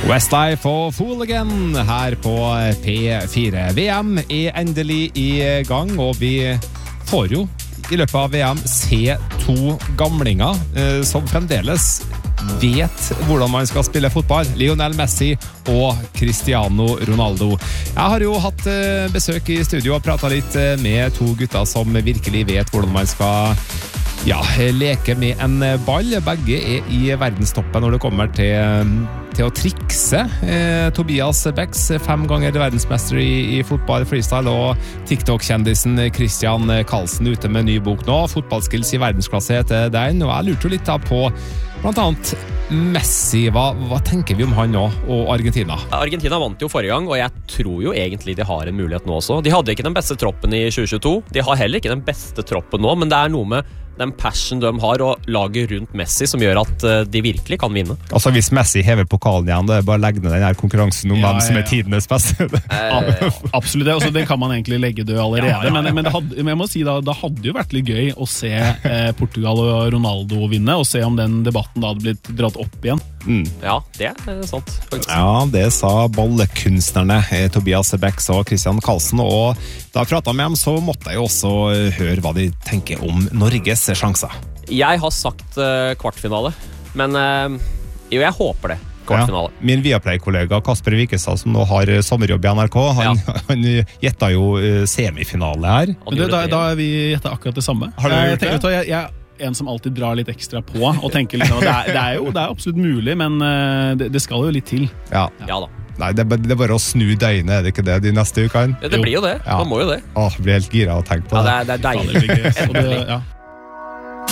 Westlife og Fool Again her på P4. VM endelig i gang, og vi får jo i løpet av VM se to gamlinger som fremdeles vet hvordan man skal spille fotball. Lionel Messi og Cristiano Ronaldo. Jeg har jo hatt besøk i studio og pratet litt med to gutter som virkelig vet hvordan man skal leke med en ball. Begge i verdenstoppen når det kommer til å trikse. Tobias Becks, 5 ganger verdensmester i fotball freestyle, og TikTok-kjendisen Christian Karlsen ute med ny bok nå. Fotballskills i verdensklasse heter den, og jeg lurte jo litt da på blant annet Messi. Hva tenker vi om han nå, og Argentina? Argentina vant jo forrige gang, og jeg tror jo egentlig de har en mulighet nå også. De hadde ikke den beste troppen i 2022. De har heller ikke den beste troppen nå, men det er noe med den passion de har og laget rundt Messi som gjør at de virkelig kan vinne. Altså hvis Messi hever pokalen igjen, det er bare å legge ned den her konkurransen om hvem som er tidenes beste. Absolutt det, den kan man egentlig legge død allerede, men jeg må si det hadde jo vært litt gøy å se Portugal og Ronaldo vinne, og se om den debatten da hadde blitt dratt opp igjen. Ja, det er sant faktisk. Ja, det sa ballekunstnerne Tobias Becks og Christian Karlsen, og da jeg pratet med dem så måtte jeg jo også høre hva de tenker om Norges sjanser. Jeg har sagt kvartfinale, men jeg håper det. Kvartfinale. Ja, min Viaplay-kollega Kasper Vikestad, som nå har sommerjobb i NRK, han gjettet jo semifinale her. Da er vi gjettet akkurat det samme. Har du gjort det? Jeg en som alltid drar litt ekstra på og tenker liksom, det er absolutt mulig, men det skal jo litt til. Ja da. Nei, det er bare å snu døgnet, er det ikke det de neste ukene? Ja, det blir jo det, man må jo det. Jeg blir helt gira å tenke på det. Ja, det er deilig. Og det